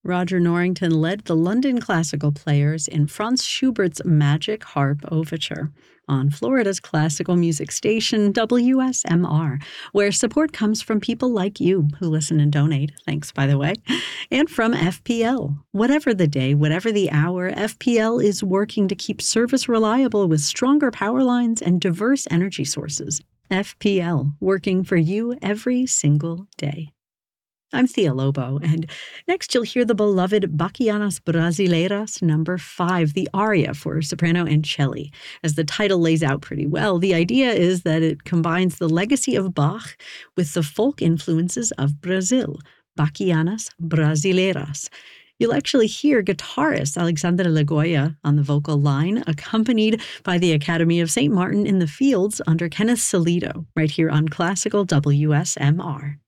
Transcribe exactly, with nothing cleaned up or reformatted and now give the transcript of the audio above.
Roger Norrington led the London classical players in Franz Schubert's Magic Harp Overture on Florida's classical music station, W S M R, where support comes from people like you who listen and donate, thanks by the way, and from F P L. Whatever the day, whatever the hour, F P L is working to keep service reliable with stronger power lines and diverse energy sources. F P L, working for you every single day. I'm Thea Lobo, and next you'll hear the beloved Bachianas Brasileiras number five, the aria for soprano and cello. As the title lays out pretty well, the idea is that it combines the legacy of Bach with the folk influences of Brazil, Bachianas Brasileiras. You'll actually hear guitarist Alexandre Lagoya on the vocal line, accompanied by the Academy of Saint Martin in the Fields under Kenneth Salido, right here on Classical W S M R.